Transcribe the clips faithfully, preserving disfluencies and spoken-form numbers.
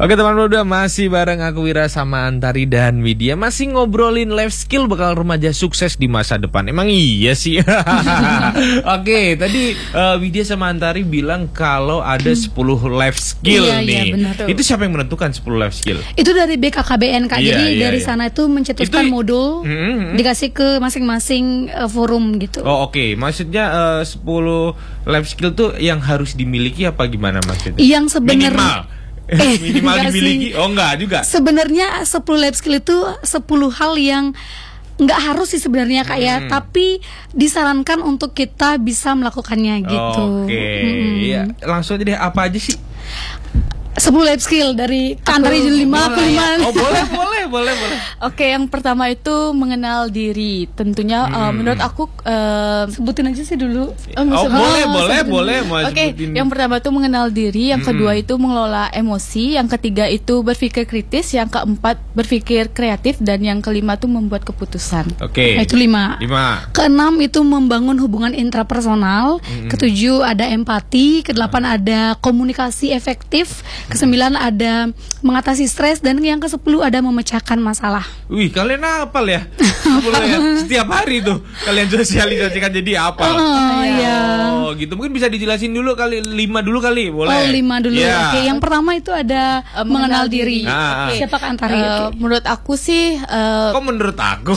Oke teman berdua, masih bareng aku Wira sama Antari dan Widya, masih ngobrolin life skill bakal remaja sukses di masa depan. Emang iya sih. Oke, tadi uh, Widya sama Antari bilang kalau ada sepuluh life skill iya, nih. Iya, benar. Itu siapa yang menentukan sepuluh life skill? Itu dari B K K B N Kak. Iya, Jadi iya, dari iya. sana itu mencetuskan Itu- modul, Mm-hmm. dikasih ke masing-masing uh, forum gitu. Oh oke, maksudnya uh, sepuluh life skill tuh yang harus dimiliki apa gimana maksudnya? Yang sebenarnya Minimal. Eh, Minimal enggak dimiliki? sih. Oh enggak juga. Sebenarnya sepuluh life skill itu sepuluh hal yang nggak harus sih sebenarnya Kak ya, Hmm. tapi disarankan untuk kita bisa melakukannya gitu. Oke, Mm-mm. ya langsung aja deh, apa aja sih? sepuluh life skill dari Antari lima aku lima. Oh boleh, boleh, boleh, boleh. Oke, yang pertama itu mengenal diri. Tentunya uh, Hmm. menurut aku uh, Sebutin aja sih dulu. Oh, nggak Oh usah. boleh, Oh, boleh, sebutin. boleh. Mau Oke, sebutin. yang pertama itu mengenal diri, yang Mm-mm. kedua itu mengelola emosi, yang ketiga itu berpikir kritis, yang keempat berpikir kreatif, dan yang kelima itu membuat keputusan. Oke. Nah, itu lima. Lima. Keenam itu membangun hubungan intrapersonal. Mm-mm. Ketujuh ada empati. Kedelapan ada komunikasi efektif. Kesembilan ada mengatasi stres. Dan yang kesepuluh ada memecahkan masalah. Wih, kalian hafal ya? Sepuluh ya? Setiap hari tuh kalian sosialisasikan jadi apa? Oh iya. Oh gitu, mungkin bisa dijelasin dulu kali, lima dulu kali, boleh? Oh lima dulu. Ya. Oke, yang pertama itu ada Uh, mengenal diri. Ah, ah. Oke. Siapa Kak Antari? Uh, Oke. Menurut aku sih uh, Kok menurut aku?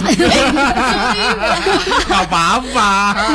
Gak apa-apa.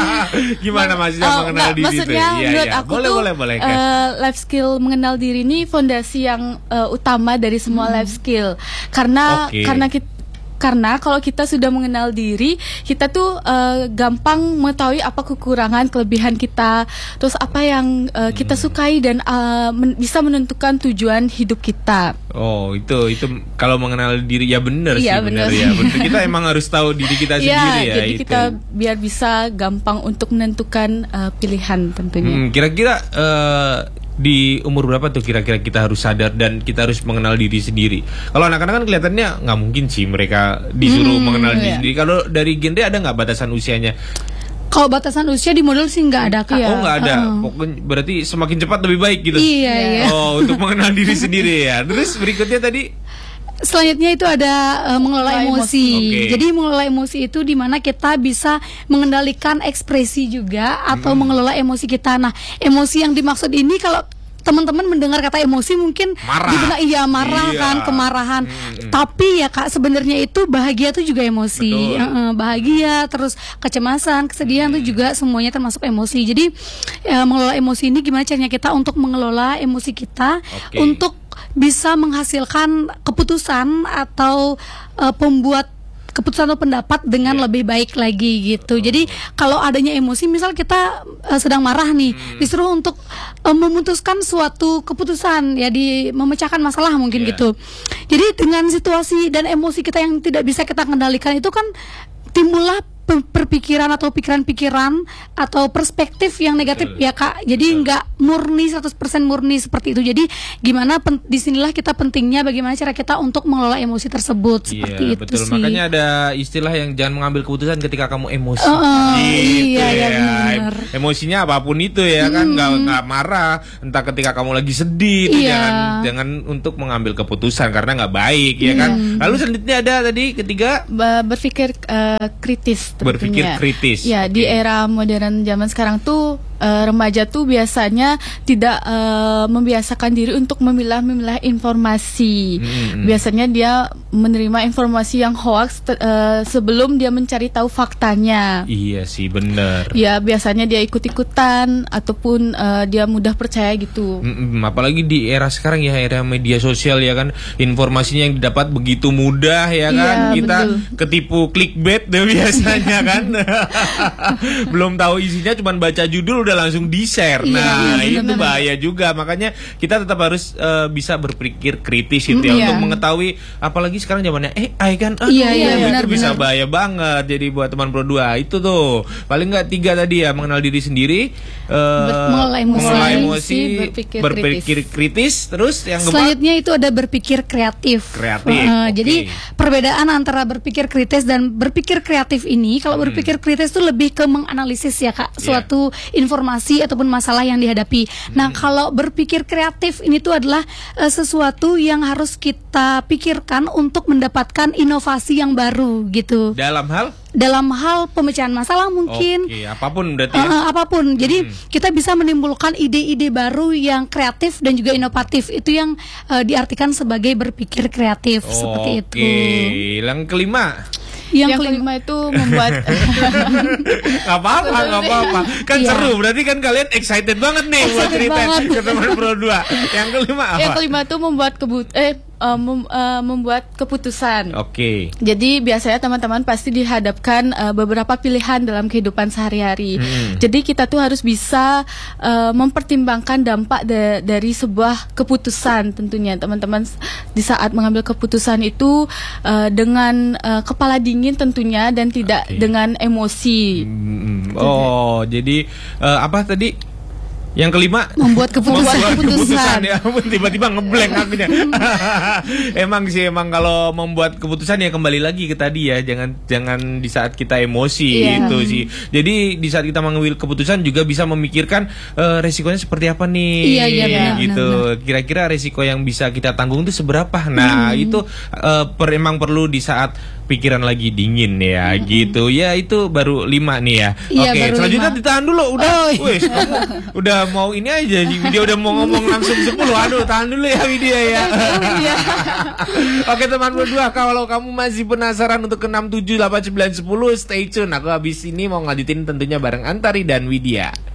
Gimana maksudnya Oh, mengenal enggak, diri maksudnya itu? Iya, menurut iya. aku boleh, tuh boleh, boleh, Kes. uh, life skill mengenal diri ini fondasi yang uh, utama dari semua Hmm. life skill. Karena Oke. karena kita karena kalau kita sudah mengenal diri, kita tuh uh, gampang mengetahui apa kekurangan, kelebihan kita, terus apa yang uh, kita Hmm. sukai, dan uh, men- bisa menentukan tujuan hidup kita. Oh itu itu kalau mengenal diri ya benar Iya, sih benar benar. ya. Benar. Kita emang harus tahu diri kita Iya, sendiri ya. jadi itu. kita biar bisa gampang untuk menentukan uh, pilihan tentunya. Hmm, kira-kira eh, di umur berapa tuh kira-kira kita harus sadar dan kita harus mengenal diri sendiri? Kalau anak-anak kan kelihatannya nggak mungkin sih mereka disuruh Hmm, mengenal diri iya. sendiri. Kalau dari genre ada nggak batasan usianya? Kalau batasan usia di modul sih nggak ada Kak. Iya. Oh nggak ada. Uh-uh. Pokoknya berarti semakin cepat lebih baik gitu. Iya, iya. Oh untuk mengenal diri sendiri ya. Terus berikutnya tadi. Selanjutnya itu ada uh, mengelola Mengelola emosi. emosi. Oke. Jadi mengelola emosi itu di mana kita bisa mengendalikan ekspresi juga atau mengelola emosi kita. Nah, emosi yang dimaksud ini kalau teman-teman mendengar kata emosi mungkin Marah. dibilang iya marah Iya. kan, kemarahan. Mm-mm. Tapi ya Kak, sebenarnya itu bahagia itu juga emosi. Betul. Heeh, bahagia, terus kecemasan, kesedihan itu juga semuanya termasuk emosi. Jadi ya, mengelola emosi ini gimana caranya kita untuk mengelola emosi kita Oke. untuk bisa menghasilkan keputusan atau uh, pembuat keputusan atau pendapat dengan Yeah. lebih baik lagi gitu. Jadi kalau adanya emosi, misal kita uh, sedang marah nih, Hmm. disuruh untuk uh, memutuskan suatu keputusan ya, di memecahkan masalah mungkin Yeah. gitu. Jadi dengan situasi dan emosi kita yang tidak bisa kita kendalikan itu kan timbullah pe- perpikiran atau pikiran-pikiran atau perspektif yang negatif. Betul. Ya Kak. Jadi Betul. nggak murni seratus persen murni seperti itu. Jadi gimana pen- disinilah kita pentingnya bagaimana cara kita untuk mengelola emosi tersebut seperti Iya itu betul. sih. Makanya ada istilah yang jangan mengambil keputusan ketika kamu emosi. Oh, oh, Gitu iya, iya, ya. benar. Emosinya apapun itu ya kan, nggak nggak marah. Entah ketika kamu lagi sedih, itu Iya. jangan jangan untuk mengambil keputusan karena nggak baik ya kan. Lalu selanjutnya ada tadi ketiga. Ba- berpikir uh, kritis tentunya. Berpikir kritis, Ya, di oke. era modern zaman sekarang tuh uh, remaja tuh biasanya tidak uh, membiasakan diri untuk memilah-memilah informasi. Hmm. Biasanya dia menerima informasi yang hoax te- uh, sebelum dia mencari tahu faktanya. Iya sih benar. Ya, biasanya dia ikut-ikutan ataupun uh, dia mudah percaya gitu. Mm-mm, apalagi di era sekarang ya, era media sosial ya kan, informasinya yang didapat begitu mudah ya kan. Iya, Kita betul. ketipu clickbait deh biasanya kan. Belum tahu isinya, cuman baca judul udah langsung di-share. Iya, Nah, iya, itu benar. bahaya juga. Makanya kita tetap harus eh, bisa berpikir kritis gitu ya, Iya. untuk mengetahui, apalagi sekarang zamannya A I kan. Aduh, Iya, iya, itu benar, bisa benar. bahaya banget. Jadi buat teman Pro dua itu tuh paling nggak tiga tadi ya, mengenal diri sendiri, eh, mengelola emosi. mengelola emosi, Berpikir berpikir kritis, terus yang keempat Selanjutnya itu ada berpikir kreatif. Kreatif, Eh, oke. Jadi perbedaan antara berpikir kritis dan berpikir kreatif ini, kalau Hmm. berpikir kritis itu lebih ke menganalisis ya Kak, suatu informasi informasi ataupun masalah yang dihadapi. Nah, kalau berpikir kreatif ini tuh adalah uh, sesuatu yang harus kita pikirkan untuk mendapatkan inovasi yang baru gitu. Dalam hal Dalam hal pemecahan masalah mungkin. Oke, apapun berarti Uh, ya. uh, apapun. Jadi kita bisa menimbulkan ide-ide baru yang kreatif dan juga inovatif. Itu yang uh, diartikan sebagai berpikir kreatif seperti itu. Oke, yang kelima. Yang, Yang kelima itu membuat Gak apa-apa, gak apa-apa. Kan Iya. seru, berarti kan kalian excited banget nih buat Excited cerita banget. ke teman Pro dua. Yang kelima apa? yang kelima itu membuat kebut eh uh, mem- uh, membuat keputusan. Oke. Jadi biasanya teman-teman pasti dihadapkan uh, beberapa pilihan dalam kehidupan sehari-hari. Hmm. Jadi kita tuh harus bisa uh, mempertimbangkan dampak da- dari sebuah keputusan tentunya teman-teman s- di saat mengambil keputusan itu uh, dengan uh, kepala dingin tentunya dan tidak Oke. dengan emosi. Hmm, Oh, jadi eh, apa tadi? Yang kelima Membuat keputusan. Membuat Keputusan. ya. Tiba-tiba ngeblank akunya. Emang sih emang kalau membuat keputusan ya kembali lagi ke tadi ya, jangan jangan di saat kita emosi Iya. itu sih. Jadi di saat kita mengambil keputusan juga bisa memikirkan eh, resikonya seperti apa nih. Iya, iya, benar, gitu. Kira-kira resiko yang bisa kita tanggung itu seberapa? Nah, itu eh, per, emang perlu di saat pikiran lagi dingin ya, gitu. Ya itu baru lima nih ya. Iya, Oke, baru selanjutnya lima. ditahan dulu. Udah, Oh, iya. wes, kamu udah mau ini aja, Widya udah mau ngomong langsung sepuluh. Aduh, tahan dulu ya Widya ya. Oke teman berdua, kalau kamu masih penasaran untuk ke enam, tujuh, delapan, sembilan, sepuluh, stay tune. Aku habis ini mau ngajutin tentunya bareng Antari dan Widya.